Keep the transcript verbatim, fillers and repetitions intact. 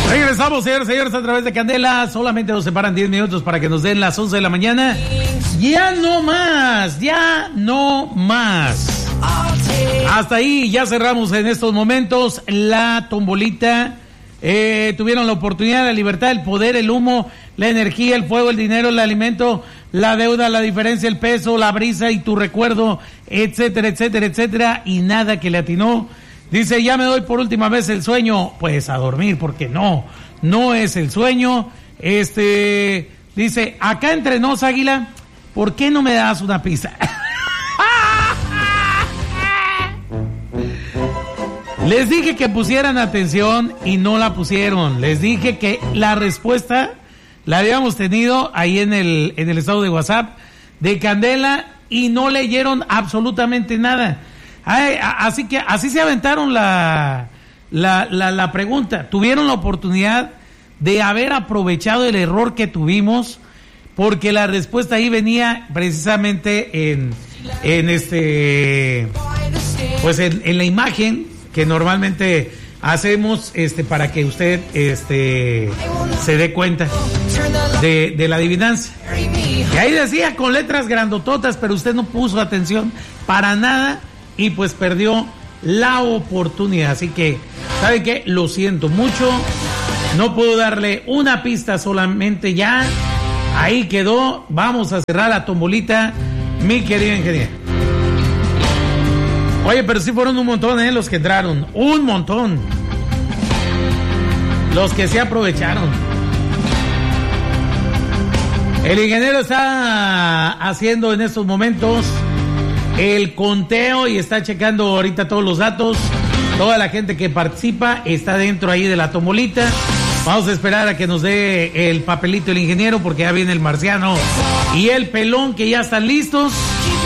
Regresamos, señores, señores, a través de Candela. Solamente nos separan diez minutos para que nos den las once de la mañana. Ya no más, ya no más. Hasta ahí, ya cerramos en estos momentos la tombolita. Eh, tuvieron la oportunidad, la libertad, el poder, el humo, la energía, el fuego, el dinero, el alimento, la deuda, la diferencia, el peso, la brisa y tu recuerdo, etcétera, etcétera, etcétera, y nada que le atinó. Dice, ya me doy por última vez el sueño, pues a dormir, porque no, no es el sueño. Este, dice, acá entre nos, Águila, ¿por qué no me das una pista? Les dije que pusieran atención y no la pusieron. Les dije que la respuesta la habíamos tenido ahí en el, en el estado de WhatsApp de Candela y no leyeron absolutamente nada. Ay, así que así se aventaron la, la, la, la pregunta. Tuvieron la oportunidad de haber aprovechado el error que tuvimos, porque la respuesta ahí venía precisamente en, en este, pues en, en la imagen que normalmente hacemos, este, para que usted, este, se dé cuenta de, de la adivinanza. Y ahí decía con letras grandototas, pero usted no puso atención para nada y pues perdió la oportunidad. Así que, ¿sabe qué? Lo siento mucho. No puedo darle una pista solamente ya. Ahí quedó. Vamos a cerrar la tombolita, mi querido ingeniero. Oye, pero sí fueron un montón, ¿eh? Los que entraron. Un montón. Los que se aprovecharon. El ingeniero está haciendo en estos momentos el conteo y está checando ahorita todos los datos. Toda la gente que participa está dentro ahí de la tombolita. Vamos a esperar a que nos dé el papelito el ingeniero, porque ya viene el marciano y el pelón, que ya están listos.